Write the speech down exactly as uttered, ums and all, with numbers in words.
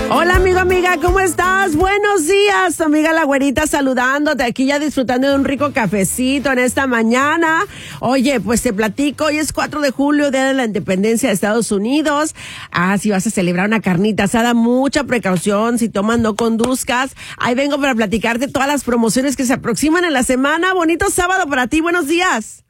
Hola amigo, amiga, ¿cómo estás? Buenos días, tu amiga la güerita saludándote aquí ya disfrutando de un rico cafecito en esta mañana. Oye, pues te platico, hoy es cuatro de julio, Día de la Independencia de Estados Unidos. Ah, si vas a celebrar una carnita asada, mucha precaución, si tomas no conduzcas. Ahí vengo para platicarte todas las promociones que se aproximan en la semana. Bonito sábado para ti, buenos días.